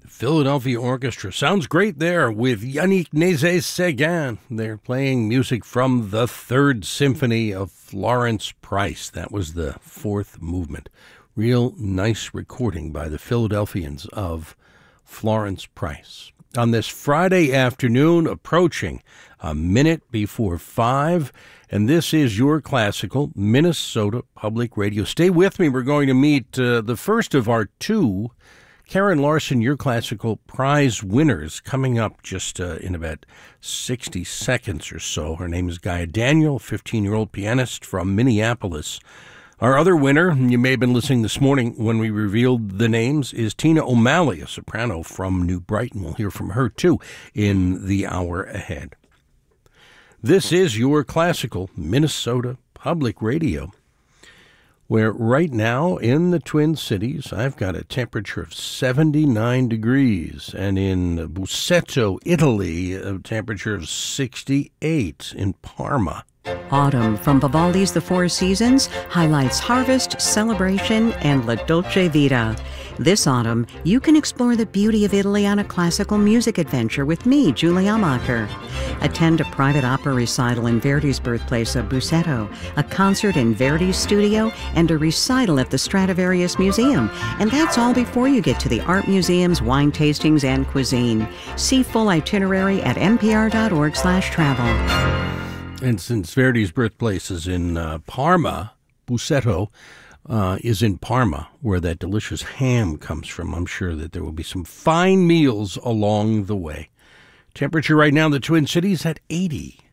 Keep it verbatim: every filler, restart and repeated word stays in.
Philadelphia Orchestra. Sounds great there with Yannick Nézet-Séguin. They're playing music from the Third Symphony of Florence Price. That was the fourth movement. Real nice recording by the Philadelphians of Florence Price. On this Friday afternoon, approaching a minute before five, and this is your classical Minnesota Public Radio. Stay with me. We're going to meet uh, the first of our two Karen Larson, Your Classical Prize winners, coming up just uh, in about sixty seconds or so. Her name is Gaia Daniel, fifteen-year-old pianist from Minneapolis. Our other winner, you may have been listening this morning when we revealed the names, is Tina O'Malley, a soprano from New Brighton. We'll hear from her, too, in the hour ahead. This is Your Classical Minnesota Public Radio, where right now in the Twin Cities, I've got a temperature of seventy-nine degrees, and in Busseto, Italy, a temperature of sixty-eight in Parma. Autumn from Vivaldi's The Four Seasons highlights harvest, celebration, and La Dolce Vita. This autumn, you can explore the beauty of Italy on a classical music adventure with me, Julie Amacher. Attend a private opera recital in Verdi's birthplace of Busseto, a concert in Verdi's studio, and a recital at the Stradivarius Museum. And that's all before you get to the art museums, wine tastings, and cuisine. See full itinerary at npr.org slash travel. And since Verdi's birthplace is in uh, Parma, Busseto uh, is in Parma, where that delicious ham comes from. I'm sure that there will be some fine meals along the way. Temperature right now in the Twin Cities at eighty.